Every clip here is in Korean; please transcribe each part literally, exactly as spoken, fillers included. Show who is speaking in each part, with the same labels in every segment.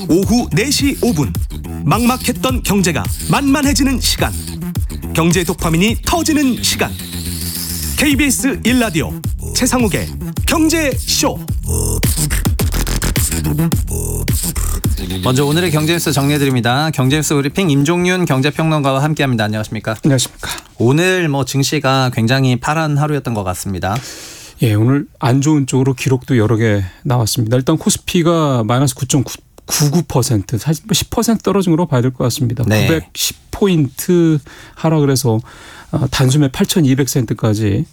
Speaker 1: 오후 네 시 오 분 막막했던 경제가 만만해지는 시간, 경제 도파민이 터지는 시간. 케이비에스 일 라디오 최상욱의 경제쇼.
Speaker 2: 먼저 오늘의 경제뉴스 정리해드립니다. 경제뉴스 브리핑 임종윤 경제평론가와 함께합니다. 안녕하십니까?
Speaker 3: 안녕하십니까?
Speaker 2: 오늘 뭐 증시가 굉장히 파란 하루였던 것 같습니다.
Speaker 3: 예, 오늘 안 좋은 쪽으로 기록도 여러 개 나왔습니다. 일단 코스피가 마이너스 구 점 구구 퍼센트, 사실 십 퍼센트 떨어진 걸로 봐야 될 것 같습니다.
Speaker 2: 네.
Speaker 3: 구백십 포인트 하락을 해서 단숨에 팔천이백 센트까지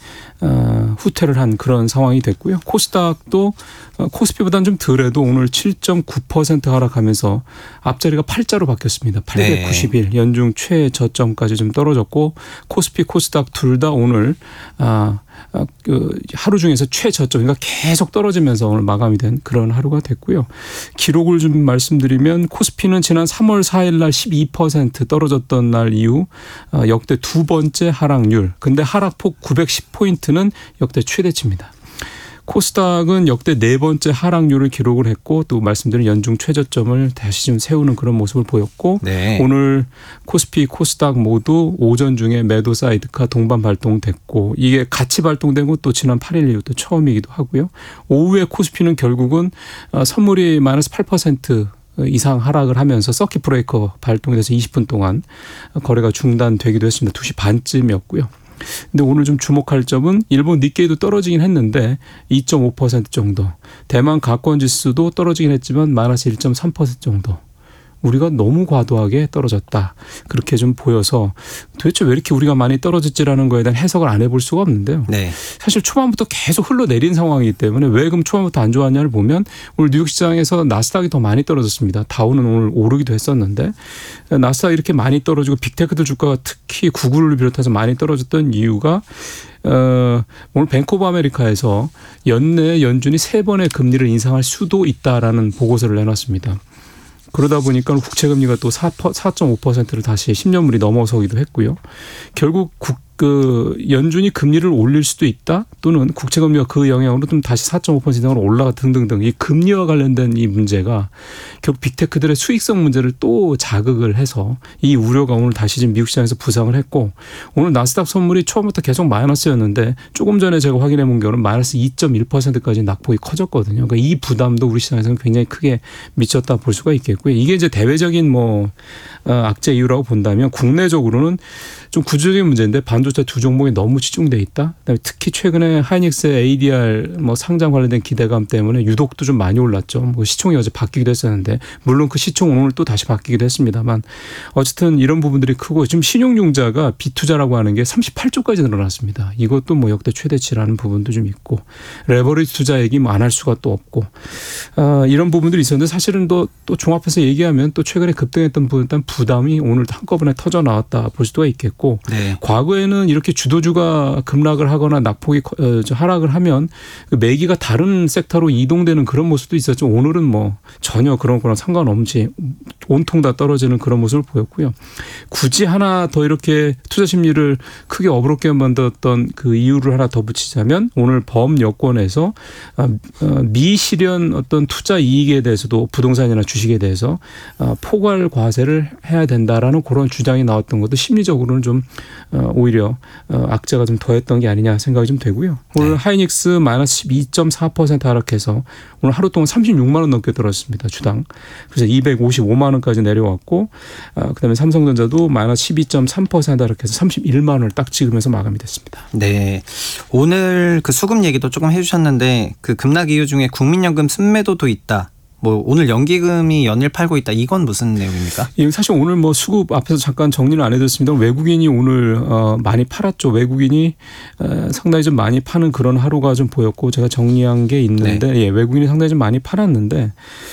Speaker 3: 후퇴를 한 그런 상황이 됐고요. 코스닥도 코스피보다는 좀 덜해도 오늘 칠 점 구 퍼센트 하락하면서 앞자리가 팔자로 바뀌었습니다. 팔백구십일, 네. 연중 최저점까지 좀 떨어졌고, 코스피, 코스닥 둘 다 오늘 아, 그 하루 중에서 최저점, 그러니까 계속 떨어지면서 오늘 마감이 된 그런 하루가 됐고요. 기록을 좀 말씀드리면 코스피는 지난 삼월 사일 날 십이 퍼센트 떨어졌던 날 이후 역대 두 번째 하락률. 근데 하락폭 구백십 포인트는 역대 최대치입니다. 코스닥은 역대 네 번째 하락률을 기록을 했고, 또 말씀드린 연중 최저점을 다시 좀 세우는 그런 모습을 보였고, 네. 오늘 코스피, 코스닥 모두 오전 중에 매도 사이드카 동반 발동됐고, 이게 같이 발동된 것도 지난 팔 일 이후부터 처음이기도 하고요. 오후에 코스피는 결국은 선물이 마이너스 팔 퍼센트 이상 하락을 하면서 서킷 브레이커 발동이 돼서 이십 분 동안 거래가 중단되기도 했습니다. 두 시 반쯤이었고요. 근데 오늘 좀 주목할 점은 일본 니케이도 떨어지긴 했는데 이 점 오 퍼센트 정도, 대만 가권 지수도 떨어지긴 했지만 마이너스 일 점 삼 퍼센트 정도. 우리가 너무 과도하게 떨어졌다, 그렇게 좀 보여서 도대체 왜 이렇게 우리가 많이 떨어졌지라는 거에 대한 해석을 안 해볼 수가 없는데요. 네. 사실 초반부터 계속 흘러내린 상황이기 때문에 왜 그럼 초반부터 안 좋았냐를 보면 오늘 뉴욕 시장에서 나스닥이 더 많이 떨어졌습니다. 다우는 오늘 오르기도 했었는데 나스닥이 이렇게 많이 떨어지고 빅테크들 주가가 특히 구글을 비롯해서 많이 떨어졌던 이유가 어, 오늘 뱅크 오브 아메리카에서 연내 연준이 세 번의 금리를 인상할 수도 있다라는 보고서를 내놨습니다. 그러다 보니까 국채금리가 또 사 점 오 퍼센트를 다시 십 년물이 넘어서기도 했고요. 결국 국, 그 연준이 금리를 올릴 수도 있다, 또는 국채금리가 그 영향으로 좀 다시 사 점 오 퍼센트 이상으로 올라가 등등등, 이 금리와 관련된 이 문제가 결국 빅테크들의 수익성 문제를 또 자극을 해서 이 우려가 오늘 다시 지금 미국 시장에서 부상을 했고, 오늘 나스닥 선물이 처음부터 계속 마이너스였는데 조금 전에 제가 확인해 본 경우는 마이너스 이 점 일 퍼센트까지 낙폭이 커졌거든요. 그러니까 이 부담도 우리 시장에서는 굉장히 크게 미쳤다 볼 수가 있겠고요. 이게 이제 대외적인 뭐 악재 이유라고 본다면, 국내적으로는 좀 구조적인 문제인데 반도체 두 종목이 너무 치중돼 있다. 그다음에 특히 최근에 하이닉스의 에이디알 뭐 상장 관련된 기대감 때문에 유독도 좀 많이 올랐죠. 뭐 시총이 어제 바뀌기도 했었는데, 물론 그 시총 오늘 또 다시 바뀌기도 했습니다만, 어쨌든 이런 부분들이 크고, 지금 신용융자가 비투자라고 하는 게 삼십팔 조까지 늘어났습니다. 이것도 뭐 역대 최대치라는 부분도 좀 있고, 레버리지 투자 얘기 뭐 안 할 수가 또 없고, 아, 이런 부분들이 있었는데, 사실은 또, 또 종합해서 얘기하면 또 최근에 급등했던 부분, 일단 부담이 오늘 한꺼번에 터져 나왔다 볼 수가 있겠고, 네. 과거에는 이렇게 주도주가 급락을 하거나 낙폭이 하락을 하면 매기가 다른 섹터로 이동되는 그런 모습도 있었죠. 오늘은 뭐 전혀 그런 거랑 상관없이 온통 다 떨어지는 그런 모습을 보였고요. 굳이 하나 더 이렇게 투자 심리를 크게 어그럽게 만들었던 그 이유를 하나 더 붙이자면, 오늘 범여권에서 미실현 어떤 투자 이익에 대해서도 부동산이나 주식에 대해서 포괄 과세를 해야 된다라는 그런 주장이 나왔던 것도 심리적으로는 좀 오히려 악재가 좀 더했던 게 아니냐 생각이 좀 되고요. 오늘 네. 하이닉스 마이너스 십이 점 사 퍼센트 하락해서 오늘 하루 동안 삼십육만 원 넘게 떨어졌습니다. 주당. 그래서 이백오십오만 원까지 내려왔고, 그다음에 삼성전자도 마이너스 십이 점 삼 퍼센트 하락해서 삼십일만 원을 딱 찍으면서 마감이 됐습니다.
Speaker 2: 네. 오늘 그 수급 얘기도 조금 해주셨는데, 그 급락 이유 중에 국민연금 순매도도 있다. 뭐 오늘 연기금이 연일 팔고 있다, 이건 무슨 내용입니까?
Speaker 3: 예, 사실 오늘 뭐 수급 앞에서 잠깐 정리를 안 해드렸습니다. 외국인이 오늘 어 많이 팔았죠. 외국인이 어 상당히 좀 많이 파는 그런 하루가 좀 보였고, 제가 정리한 게 있는데, 네. 예, 외국인이 상당히 좀 많이 팔았는데,